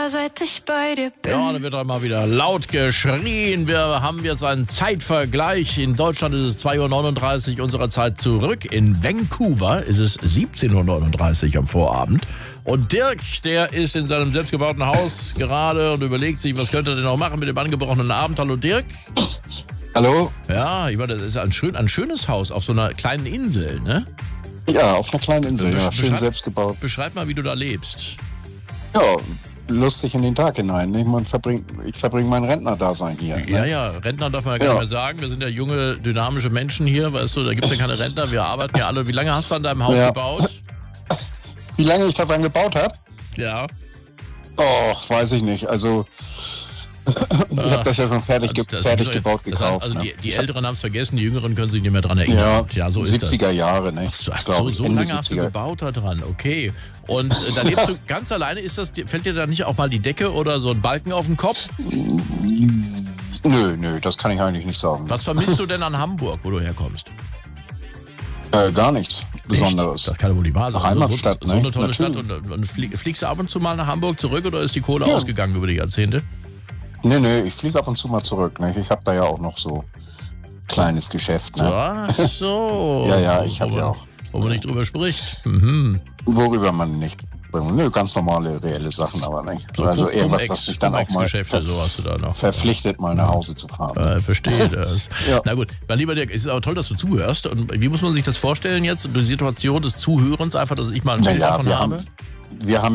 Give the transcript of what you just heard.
seit ich bei dir bin. Ja, da wird einmal wieder laut geschrien. Wir haben jetzt einen Zeitvergleich. In Deutschland ist es 2:39 Uhr unserer Zeit zurück. In Vancouver ist es 17:39 Uhr am Vorabend. Und Dirk, der ist in seinem selbstgebauten Haus gerade und überlegt sich, was könnte er denn noch machen mit dem angebrochenen Abend. Hallo Dirk. Hallo? Ja, ich meine, das ist ein schönes Haus auf so einer kleinen Insel, ne? Ja, auf einer kleinen Insel, ja, schön Beschreib- selbst gebaut. Beschreib mal, wie du da lebst. Ja, lustig in den Tag hinein. Ne? Ich verbringe mein Rentnerdasein hier. Ja, Ne? ja, Rentner darf man ja gar nicht mehr sagen. Wir sind ja junge, dynamische Menschen hier, weißt du, da gibt es ja keine Rentner, wir arbeiten ja alle. Wie lange hast du an deinem Haus gebaut? Wie lange ich daran gebaut habe? Ja. Oh, weiß ich nicht. Also, ich habe das ja schon fertig gebaut gekauft. Also ne? die Älteren haben es vergessen, die Jüngeren können sich nicht mehr dran erinnern. Ja, so ist das. 70er Jahre, ne? Ach so lange hast du gebaut da dran, okay. Und da lebst du ganz alleine, fällt dir da nicht auch mal die Decke oder so ein Balken auf den Kopf? Nö, das kann ich eigentlich nicht sagen. Was vermisst du denn an Hamburg, wo du herkommst? Gar nichts Besonderes. Das kann ja wohl nicht wahr sein. Heimatstadt, so eine tolle Natürlich. Stadt. Und fliegst du ab und zu mal nach Hamburg zurück oder ist die Kohle ausgegangen über die Jahrzehnte? Nee, ich fliege ab und zu mal zurück. Ne? Ich habe da ja auch noch so kleines Geschäft. Ne? Ach so. Ja, ich habe ja auch. Wo man nicht drüber spricht. Mhm. Worüber man nicht. Nö, ganz normale, reelle Sachen, aber nicht. So also irgendwas, was mich dann auch mal so hast du da noch. verpflichtet, mal nach Hause zu fahren. Verstehe das. Ja. Na gut, mein lieber Dirk, es ist aber toll, dass du zuhörst. Und wie muss man sich das vorstellen jetzt? Die Situation des Zuhörens, einfach, dass ich mal ein Bild davon habe? Wir haben